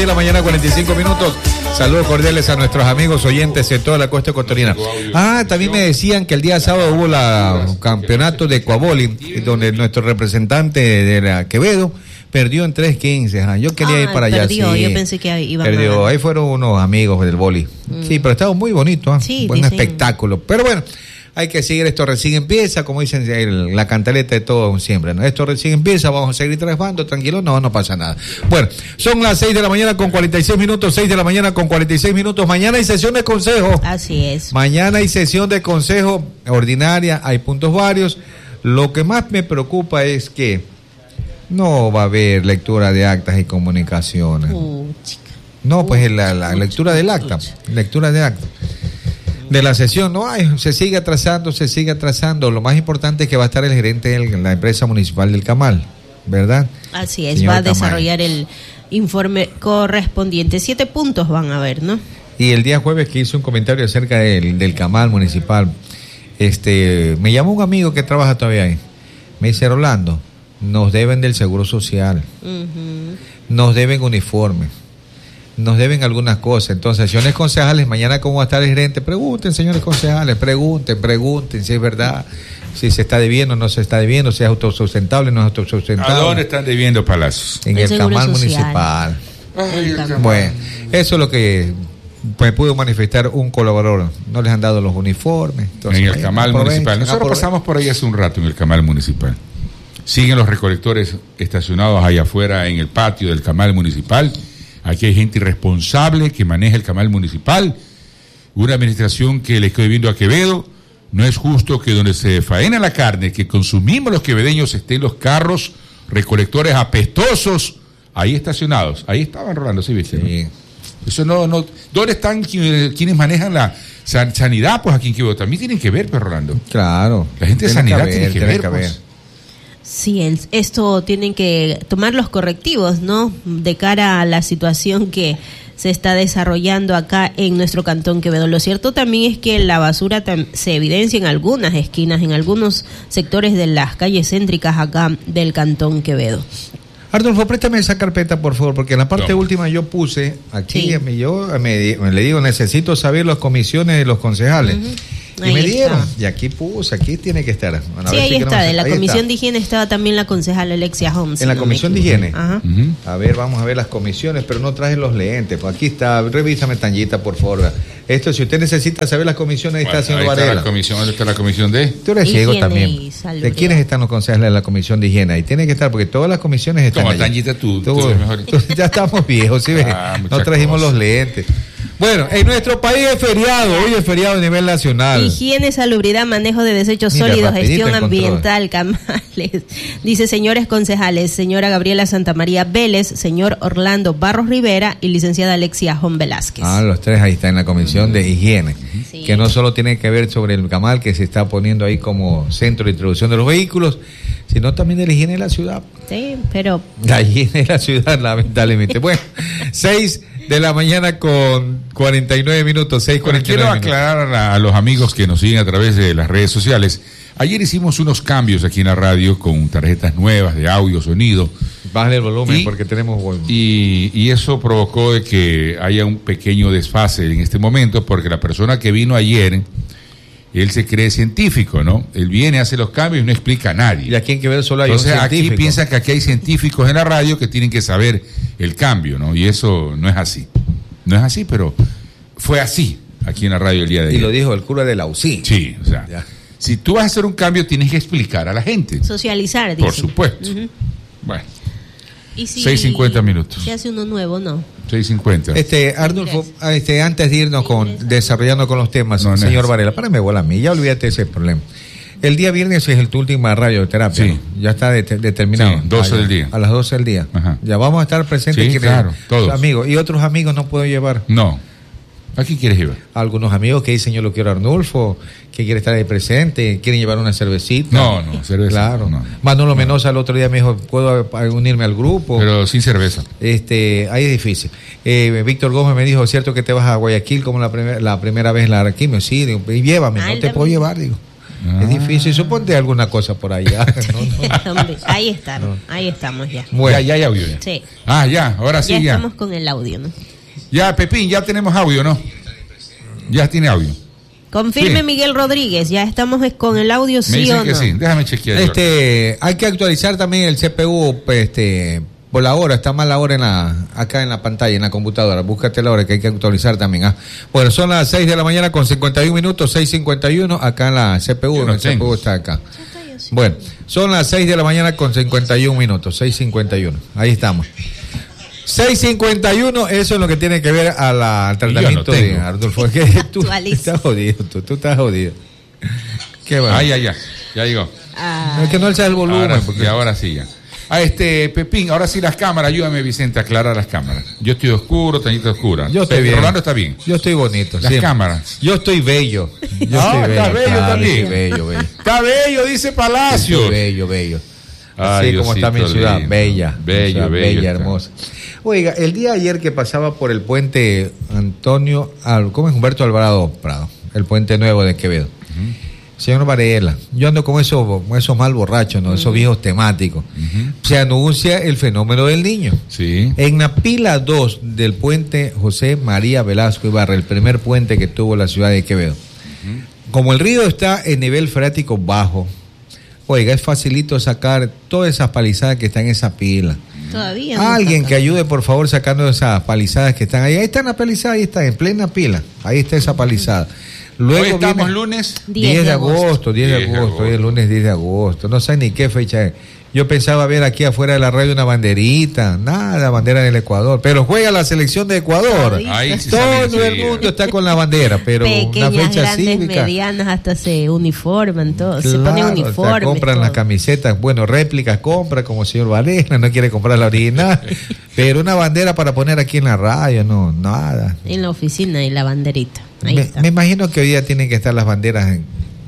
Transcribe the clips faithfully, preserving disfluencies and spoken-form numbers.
de la mañana, cuarenta y cinco minutos. Saludos cordiales a nuestros amigos oyentes de toda la costa ecuatoriana. Ah, también me decían que el día sábado hubo la campeonato de Coaboli, donde nuestro representante de la Quevedo perdió en tres quince. Ah, yo quería ah, ir para allá. Perdió, sí. Yo pensé que iba a Perdió, ahí fueron unos amigos del boli. Mm. Sí, pero estaba muy bonito, ¿eh? Sí, buen dicen... espectáculo. Pero bueno, hay que seguir, esto recién empieza, como dicen el, la cantaleta de todo siempre, ¿no? Esto recién empieza, vamos a seguir trabajando, tranquilo, no, no pasa nada. Bueno, son las seis de la mañana con cuarenta y seis minutos, seis de la mañana con cuarenta y seis minutos, mañana hay sesión de consejo. Así es. Mañana hay sesión de consejo ordinaria, hay puntos varios. Lo que más me preocupa es que no va a haber lectura de actas y comunicaciones. Uh, no, pues la, la lectura del acta, lectura de acta. De la sesión, no hay, se sigue atrasando, se sigue atrasando. Lo más importante es que va a estar el gerente de la empresa municipal del Camal, ¿verdad? Así es, Señor va a Camal. Desarrollar el informe correspondiente. Siete puntos van a haber, ¿no? Y el día jueves que hice un comentario acerca del, del Camal municipal, este, me llamó un amigo que trabaja todavía ahí. Me dice, Rolando, nos deben del seguro social, uh-huh. nos deben uniformes, nos deben algunas cosas. Entonces, señores concejales, mañana cómo va a estar el gerente, pregunten, señores concejales, pregunten, pregunten si es verdad, si se está debiendo o no se está debiendo, si es autosustentable o no es autosustentable. ¿A dónde están debiendo Palacios? En el, el Camal municipal. Ay, el Camal. Bueno, eso es lo que pues, pudo manifestar un colaborador. No les han dado los uniformes. Entonces, en el Camal municipal. Nosotros pasamos por ahí hace un rato en el Camal municipal. Siguen los recolectores estacionados allá afuera en el patio del Camal municipal. Aquí hay gente irresponsable que maneja el Camal municipal, una administración que le estoy viendo a Quevedo. No es justo que donde se faena la carne que consumimos los quevedeños estén los carros recolectores apestosos ahí estacionados. Ahí estaban, Rolando, ¿sí viste? Sí. ¿No? Eso no, no. ¿Dónde están quienes manejan la sanidad? Pues aquí en Quevedo también tienen que ver, pues, Rolando. Claro. La gente de sanidad tiene que, tiene que ver, que ver. Pues. Sí, el, esto tienen que tomar los correctivos, ¿no? De cara a la situación que se está desarrollando acá en nuestro Cantón Quevedo. Lo cierto también es que la basura tam- se evidencia en algunas esquinas, en algunos sectores de las calles céntricas acá del Cantón Quevedo. Arnulfo, préstame esa carpeta, por favor, porque en la parte no. última yo puse, aquí sí. yo me, me le digo, necesito saber las comisiones de los concejales. Uh-huh. Y ahí me dieron, está. Y aquí puse, aquí tiene que estar. Bueno, sí, ahí si está, de la Comisión está. de Higiene estaba también la concejala Alexia Holmes. En la no Comisión de Higiene. Ajá. Uh-huh. A ver, vamos a ver las comisiones, pero no traje los lentes. Pues aquí está, revísame, Tanyita, por favor. Esto, si usted necesita saber las comisiones, ahí bueno, está haciendo Varela. La comisión, ¿dónde está la comisión de? Tú eres ciego también. ¿De quiénes están los concejales de la Comisión de Higiene? Ahí tiene que estar, porque todas las comisiones están Como Tanyita, tú, tú, tú, mejor. Tú, ya estamos viejos, ¿sí ves? Ah, no trajimos cosas. Los lentes. Bueno, en nuestro país es feriado, hoy es feriado a nivel nacional. Higiene, salubridad, manejo de desechos Mira, sólidos, gestión ambiental, Camales. Dice, señores concejales, señora Gabriela Santamaría Vélez, señor Orlando Barros Rivera y licenciada Alexia Jón Velázquez. Ah, los tres ahí están en la Comisión uh-huh. de Higiene, sí. que no solo tiene que ver sobre el Camal que se está poniendo ahí como centro de introducción de los vehículos, sino también de la higiene de la ciudad. Sí, pero... La higiene de la ciudad, lamentablemente. Bueno, seis de la mañana con cuarenta y nueve minutos, seis cuarenta y nueve minutos. Quiero aclarar a, a los amigos que nos siguen a través de las redes sociales. Ayer hicimos unos cambios aquí en la radio con tarjetas nuevas de audio, sonido. Bájale el volumen y, porque tenemos volumen. Y, y eso provocó de que haya un pequeño desfase en este momento, porque la persona que vino ayer, él se cree científico, ¿no? Él viene, hace los cambios y no explica a nadie. Y aquí en Quevedo solo hay Entonces, un científico. Aquí piensan que aquí hay científicos en la radio que tienen que saber el cambio, ¿no? Y eso no es así. No es así, pero fue así aquí en la radio el día de ayer. Y lo dijo el cura de la U C I. Sí, o sea, ya. Si tú vas a hacer un cambio, tienes que explicar a la gente. Socializar, dice. Por supuesto. Uh-huh. Bueno. ¿Y si seis cincuenta minutos. Si hace uno nuevo, no? seis cincuenta. Este, Arnulfo, este, antes de irnos con, desarrollando con los temas, no, señor no Varela, párame bola a mí, ya olvídate de ese problema. El día viernes es el tu última radioterapia. Sí. ¿No? Ya está de, determinado. Sí, doce del día. A las doce del día. Ajá. Ya vamos a estar presentes. Sí, claro, todos. Amigos. ¿Y otros amigos no puedo llevar? No. ¿A quién quieres llevar? Algunos amigos que dicen yo lo quiero a Arnulfo, que quiere estar ahí presente, quieren llevar una cervecita. No, no, cerveza. Claro. No. Manolo no. Menosa el otro día me dijo, ¿puedo unirme al grupo? Pero sin cerveza. Este, ahí es difícil. Eh, Víctor Gómez me dijo, ¿cierto que te vas a Guayaquil como la, primer, la primera vez en la quimio? Sí, digo, y llévame, Ay, no te puedo llevar, digo. Ah. Es difícil. Suponte alguna cosa por allá. No, no. Ahí está, no. Ahí estamos ya. Bueno, ya, ya hay audio. Ya. Sí. Ah, ya, ahora sí. Ya, ya estamos con el audio, ¿no? Ya, Pepín, ya tenemos audio, ¿no? Ya tiene audio. Confirme, sí. Miguel Rodríguez, ya estamos con el audio, sí. Me dicen o que no. Sí, déjame chequear. Este, hay que actualizar también el C P U, este, por la hora, está mal la hora en la, acá en la pantalla, en la computadora, búscate la hora que hay que actualizar también. ¿ah? Bueno, son las seis de la mañana con cincuenta y un minutos, seis cincuenta y uno, acá en la C P U, no el C P U está acá. Bueno, son las seis de la mañana con cincuenta y un minutos, seis cincuenta y uno, ahí estamos. seis cincuenta y uno, eso es lo que tiene que ver a la, al tratamiento no de Arnulfo. Es que tú estás jodido, tú, tú estás jodido. Qué bueno. Ah, ya, ya, ya llegó. Ah. No, es que no alza el volumen. Ahora, porque... Y ahora sí ya. Ah, este, Pepín, ahora sí las cámaras, ayúdame, Vicente, a aclarar las cámaras. Yo estoy oscuro, Tañita oscura. Yo estoy bien. Rolando está bien. Yo estoy bonito. Las siempre. Cámaras. Yo estoy bello. Yo no, estoy bello. Está bello claro, también. Estoy bello, bello. Está bello, dice Palacio. Estoy bello, bello. Así Ay, como está mi ciudad, lindo. bella. Bello, ciudad bello. Bella, está. hermosa. Oiga, el día de ayer que pasaba por el puente Antonio, ¿cómo es? Humberto Alvarado Prado, el puente nuevo de Quevedo. Uh-huh. Señor Varela, yo ando con esos, esos mal borrachos, ¿no? Uh-huh. Esos viejos temáticos. Uh-huh. Se anuncia el fenómeno del niño. Sí. En la pila dos del puente José María Velasco Ibarra, el primer puente que tuvo la ciudad de Quevedo. Uh-huh. Como el río está en nivel freático bajo, oiga, es facilito sacar todas esas palizadas que están en esa pila. Todavía no Alguien está que ayude, por favor, sacando esas palizadas que están ahí. Ahí está la palizada, ahí está, en plena pila. Ahí está esa palizada. Luego hoy estamos viene lunes diez de agosto, diez de agosto, hoy es lunes diez de agosto. No sé ni qué fecha es. Yo pensaba ver aquí afuera de la radio una banderita, nada, bandera del Ecuador, pero juega la selección de Ecuador. Ahí sí todo el mundo está con la bandera, pero pequeñas, una fecha grandes, cívica. medianas, hasta se uniforman, todo, claro, se ponen uniformes. O sea, compran todo. Las camisetas, bueno, réplicas compra como señor Varela, no quiere comprar la original, pero una bandera para poner aquí en la radio, no, nada. En la oficina y la banderita. Ahí me, está. me imagino que hoy día tienen que estar las banderas en,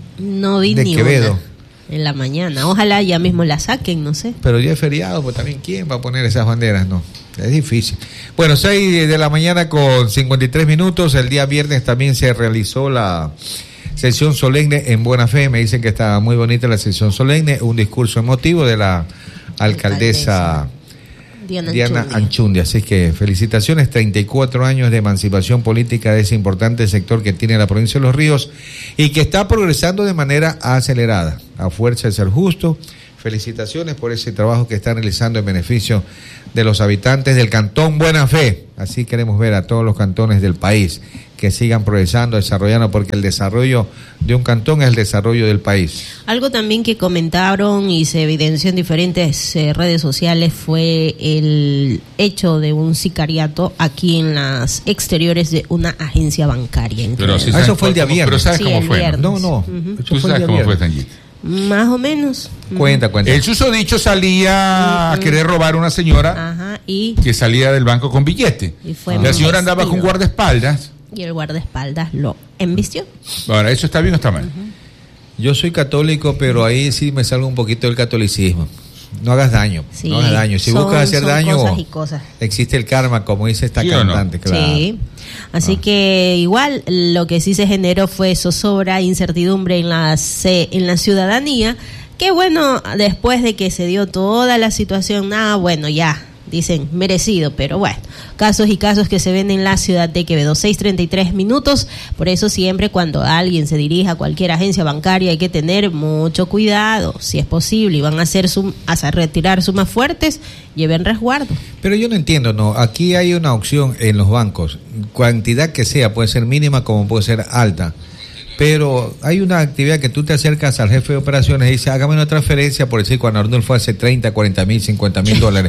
no vi de ni Quevedo. Una. En la mañana, ojalá ya mismo la saquen, no sé. Pero ya es feriado, pues también ¿quién va a poner esas banderas? No, es difícil. Bueno, seis de la mañana con cincuenta y tres minutos, el día viernes también se realizó la sesión solemne en Buena Fe, me dicen que está muy bonita la sesión solemne, un discurso emotivo de la alcaldesa, alcaldesa. Diana, Diana Anchundia. Anchundia. Así que felicitaciones, treinta y cuatro años de emancipación política de ese importante sector que tiene la provincia de Los Ríos y que está progresando de manera acelerada, a fuerza de ser justo. Felicitaciones por ese trabajo que están realizando en beneficio de los habitantes del cantón Buena Fe. Así queremos ver a todos los cantones del país que sigan progresando, desarrollando, porque el desarrollo de un cantón es el desarrollo del país. Algo también que comentaron y se evidenció en diferentes eh, redes sociales fue el hecho de un sicariato aquí en las exteriores de una agencia bancaria. Pero sí, ah, eso fue el día viernes. Pero ¿sabes sí, cómo fue? Viernes. No, no. Uh-huh. ¿Tú sabes cómo fue, Tanguita? Más o menos. Cuenta, cuenta. El susodicho salía uh-huh. a querer robar a una señora Ajá, y que salía del banco con billete. Y fue la señora andaba con guardaespaldas. Y el guardaespaldas lo embistió. Ahora, ¿eso está bien o está mal? Uh-huh. Yo soy católico, pero ahí sí me salgo un poquito del catolicismo. No hagas daño, sí, no hagas daño. Si son, buscas hacer daño, cosas y cosas. Existe el karma, como dice esta ¿sí cantante. No? Claro. Sí, así ah. que igual lo que sí se generó fue zozobra, incertidumbre en la, en la ciudadanía, que bueno, después de que se dio toda la situación, nada, ah, bueno, ya, dicen merecido, pero bueno, casos y casos que se ven en la ciudad de Quevedo. Seis treinta y tres minutos, por eso siempre cuando alguien se dirija a cualquier agencia bancaria hay que tener mucho cuidado, si es posible, y van a hacer sum, a retirar sumas fuertes, lleven resguardo. Pero yo no entiendo, no, aquí hay una opción en los bancos, cantidad que sea, puede ser mínima como puede ser alta. Pero hay una actividad que tú te acercas al jefe de operaciones y dices, hágame una transferencia, por decir, cuando Arnulfo hace treinta, cuarenta mil, cincuenta mil dólares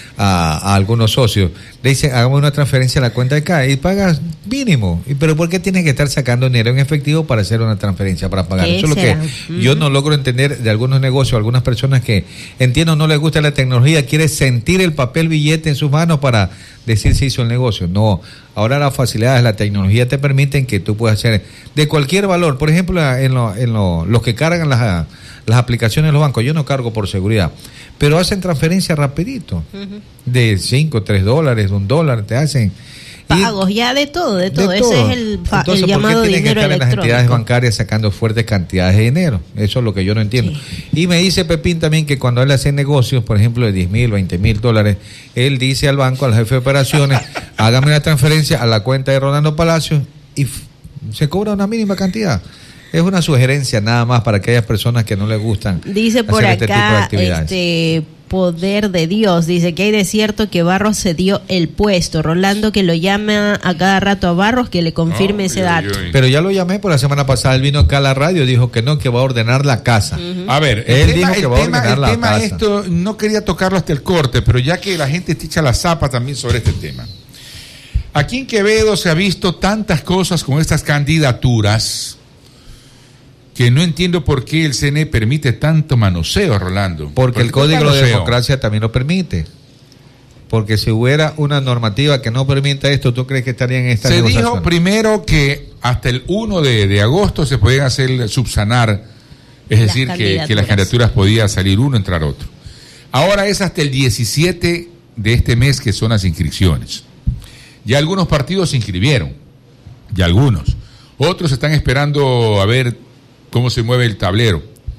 a, a algunos socios, le dicen, hágame una transferencia a la cuenta de acá y pagas mínimo. ¿Pero por qué tienes que estar sacando dinero en efectivo para hacer una transferencia, para pagar? Eso es lo que uh-huh. yo no logro entender de algunos negocios, algunas personas que entiendo no les gusta la tecnología, quiere sentir el papel billete en sus manos para decir si hizo el negocio. No, ahora las facilidades, la tecnología te permiten que tú puedas hacer de cualquier valor. Por ejemplo, en, lo, en lo, los que cargan las, las aplicaciones de los bancos, yo no cargo por seguridad, pero hacen transferencia rapidito, uh-huh. de cinco, tres dólares, un dólar, te hacen. pagos, y, ya de todo, de todo. De Ese todo. es el, fa, Entonces, el llamado ¿por qué dinero tienen que estar electrónico? En las entidades bancarias sacando fuertes cantidades de dinero? Eso es lo que yo no entiendo. Sí. Y me dice Pepín también que cuando él hace negocios, por ejemplo, de diez mil, veinte mil dólares, él dice al banco, al jefe de operaciones, hágame una transferencia a la cuenta de Rolando Palacios y f- se cobra una mínima cantidad. Es una sugerencia nada más para aquellas personas que no les gustan. Dice por hacer acá, este tipo de actividades. este poder de Dios, dice que hay de cierto que Barros se dio el puesto. Rolando que lo llama a cada rato a Barros que le confirme oh, ese yo, dato. Yo, yo. Pero ya lo llamé por la semana pasada, él vino acá a la radio, dijo que no, que va a ordenar la casa. Uh-huh. A ver, él el dijo tema, que el va a tema, ordenar el la tema casa. Esto no quería tocarlo hasta el corte, pero ya que la gente te echa la zapa también sobre este tema. Aquí en Quevedo se ha visto tantas cosas con estas candidaturas que no entiendo por qué el C N E permite tanto manoseo, Rolando. Porque el Código de Democracia también lo permite. Porque si hubiera una normativa que no permita esto, ¿tú crees que estaría en esta negociación? Se dijo primero que hasta el primero de, de agosto se podían hacer subsanar, es las decir, que, que las candidaturas podía salir uno, entrar otro. Ahora es hasta el diecisiete de este mes que son las inscripciones. Ya algunos partidos se inscribieron, ya algunos. Otros están esperando a ver cómo se mueve el tablero.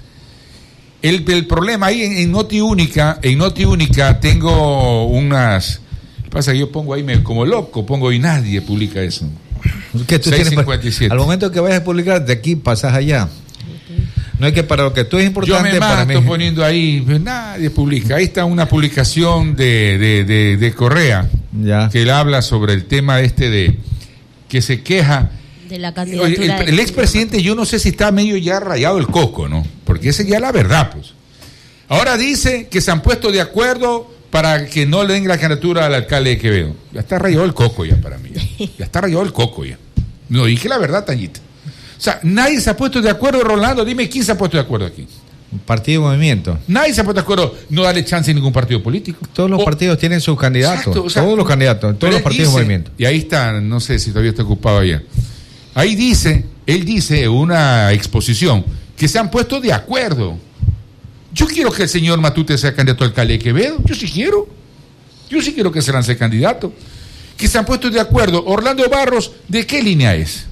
El, el problema ahí en, en Noti Única, en Noti Única tengo unas, pasa que yo pongo ahí me, como loco, pongo y nadie publica eso. ¿Qué tú seis cincuenta y siete. Al momento que vayas a publicar, de aquí pasas allá. No es que para lo que tú es importante. Yo me mato para mí. poniendo ahí, nadie publica. Ahí está una publicación de, de, de, de Correa, ya. Que él habla sobre el tema este de que se queja de la candidatura. El, el, el expresidente, yo no sé si está medio ya rayado el coco, ¿no? Porque esa ya es la verdad, pues. Ahora dice que se han puesto de acuerdo para que no le den la candidatura al alcalde de Quevedo. Ya está rayado el coco ya para mí. Ya, ya está rayado el coco ya. No, dije la verdad, Tañita. O sea, nadie se ha puesto de acuerdo, Rolando. Dime quién se ha puesto de acuerdo aquí. Partido y movimiento. Nadie se ha puesto de acuerdo. No darle chance a ningún partido político. Todos los o, partidos tienen sus candidatos. Exacto, o sea, todos los candidatos, todos los partidos dice, y movimiento. Y ahí está, no sé si todavía está ocupado allá. Ahí dice, él dice en una exposición que se han puesto de acuerdo. Yo quiero que el señor Matute sea candidato al alcalde de Quevedo. Yo sí quiero. Yo sí quiero que se lance candidato. Que se han puesto de acuerdo. Orlando Barros, ¿de qué línea es?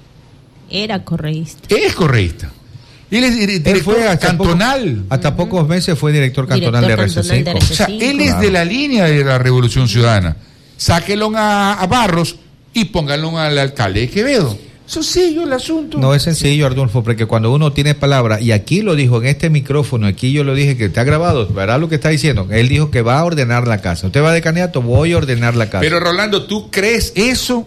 Era correísta. Es correísta. Él es director él fue hasta cantonal. Poco, hasta uh-huh. pocos meses fue director cantonal director de R C cinco. De R C cinco. O sea, él claro. es de la línea de la Revolución Ciudadana. Sáquenlo a, a Barros y pónganlo al alcalde de Quevedo. Sencillo el asunto. No es sencillo, Ardulfo, porque cuando uno tiene palabra, y aquí lo dijo en este micrófono, aquí yo lo dije que está grabado, verá lo que está diciendo. Él dijo que va a ordenar la casa. Usted va de candidato, voy a ordenar la casa. Pero Rolando, ¿tú crees eso?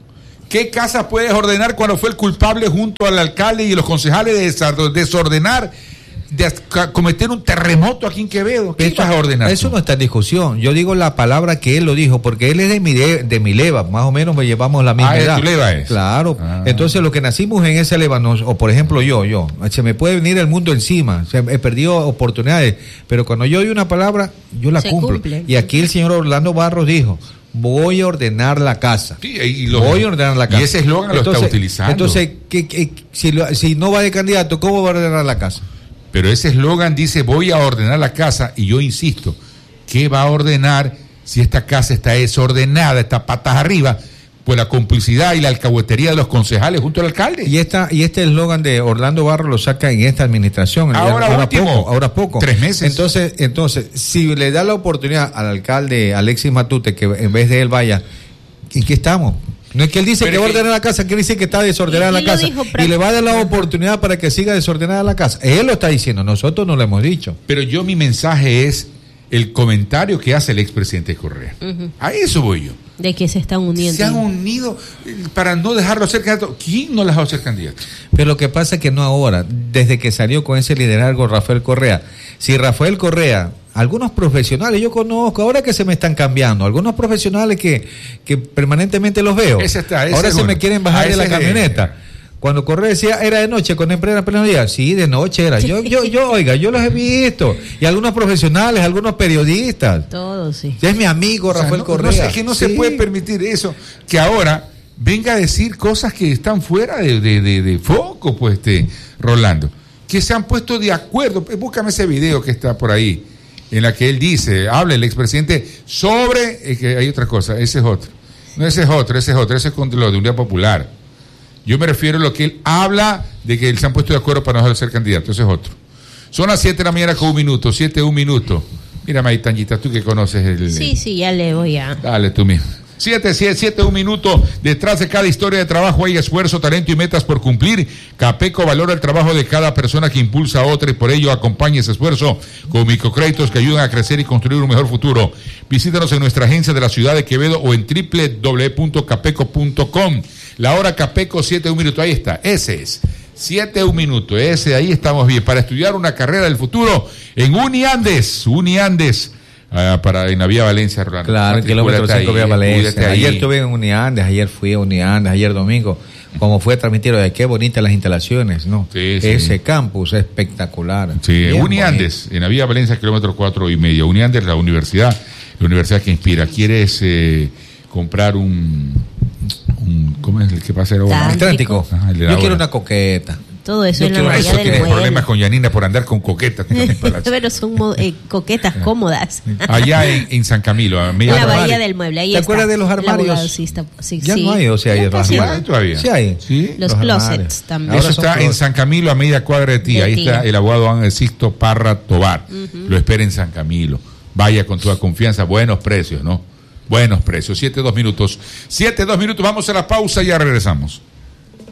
¿Qué casa puedes ordenar cuando fue el culpable junto al alcalde y los concejales de desordenar, de cometer un terremoto aquí en Quevedo? ¿Qué vas a ordenar? Eso tú? No está en discusión. Yo digo la palabra que él lo dijo, porque él es de mi, de, de mi leva, más o menos me llevamos la misma ah, edad. ¿de tu leva es? Claro. Ah. Entonces, lo que nacimos en esa leva, nos, o por ejemplo yo, yo, se me puede venir el mundo encima, se, he perdido oportunidades, pero cuando yo doy una palabra, yo la se cumplo. Cumple. Y aquí el señor Orlando Barros dijo, voy a ordenar la casa. Sí, y lo, voy a ordenar la casa. Y ese eslogan lo está utilizando. Entonces, ¿qué, qué, si, lo, si no va de candidato, ¿cómo va a ordenar la casa? Pero ese eslogan dice, voy a ordenar la casa, y yo insisto, ¿qué va a ordenar si esta casa está desordenada, está patas arriba? Pues la complicidad y la alcahuetería de los concejales junto al alcalde. Y esta y este eslogan de Orlando Barros lo saca en esta administración. Ahora, ahora último, poco, ahora poco. Tres meses. Entonces, entonces, si le da la oportunidad al alcalde Alexis Matute que en vez de él vaya, ¿en qué estamos? No es que él dice Pero que va a ordenar la casa, que él dice que está desordenada la casa y le va a dar la oportunidad para que siga desordenada la casa. Él lo está diciendo, nosotros no lo hemos dicho. Pero yo mi mensaje es el comentario que hace el expresidente Correa. Uh-huh. A eso voy yo. De que se están uniendo. Se han unido para no dejarlo ser candidato. ¿Quién no lo dejó ser candidato? Pero lo que pasa es que no ahora, desde que salió con ese liderazgo Rafael Correa. Si Rafael Correa, algunos profesionales, yo conozco, ahora que se me están cambiando, algunos profesionales que, que permanentemente los veo, ese está, ese ahora se bueno. me quieren bajar de la camioneta. De... Cuando Correa decía, era de noche, con empresa pleno día, sí, de noche era. Yo, yo, yo, oiga, yo los he visto. Y algunos profesionales, algunos periodistas. Todos, sí. Es mi amigo Rafael o sea, no, No Correa. sé, es que no sí. se puede permitir eso, que ahora venga a decir cosas que están fuera de, de, de, de foco, pues, este, Rolando. Que se han puesto de acuerdo. Búscame ese video que está por ahí, en la que él dice, habla el expresidente sobre, es que hay otra cosa, ese es otro. No, ese es otro, ese es otro, ese es con lo de Unidad Popular. Yo me refiero a lo que él habla de que se han puesto de acuerdo para no dejar de ser candidato, ese es otro. Son las siete de la mañana con un minuto, siete, un minuto. Mírame ahí, Tanguita, tú que conoces el... Sí, sí, ya le voy a... Dale tú mismo. Siete, siete, siete, un minuto. Detrás de cada historia de trabajo hay esfuerzo, talento y metas por cumplir. Capeco valora el trabajo de cada persona que impulsa a otra y por ello acompaña ese esfuerzo con microcréditos que ayudan a crecer y construir un mejor futuro. Visítanos en nuestra agencia de la ciudad de Quevedo o en doble u doble u doble u punto capeco punto com. La hora Capeco, siete, un minuto. Ahí está, ese es. Siete, un minuto. Ese, ahí estamos bien. Para estudiar una carrera del futuro en Uniandes. Uniandes. Uh, para en la Vía Valencia, Rolando. Claro, kilómetro cinco Vía Valencia. Ayer estuve en Uniandes, ayer fui a Uniandes, ayer domingo, como fue transmitido, de qué bonitas las instalaciones, ¿no? Sí, sí. Ese campus espectacular. Sí, Uniandes, bonito. En la Vía Valencia, kilómetro cuatro y medio. Uniandes, la universidad, la universidad que inspira. ¿Quieres eh, comprar un, un, ¿cómo es el que pasa ahora? Atlántico. Ajá, el Yo quiero una coqueta. Todo eso en la bahía eso del tiene Muelle. problemas con Yanina por andar con coquetas. Pero son eh, coquetas cómodas. Allá en, en San Camilo. A en la bahía del Mueble. Ahí ¿Te está. acuerdas de los armarios? Sí, está, sí, ya sí. no hay, o sea, hay los armarios. Todavía. Sí hay. ¿Sí? Los, los closets también. Eso está closets. En San Camilo, a media cuadra de ti. De Ahí ti. Está el abogado Ángel Sixto Parra Tobar. Uh-huh. Lo espera en San Camilo. Vaya con toda confianza. Buenos precios, ¿no? Buenos precios. Siete, dos minutos. Siete, dos minutos. Vamos a la pausa y ya regresamos.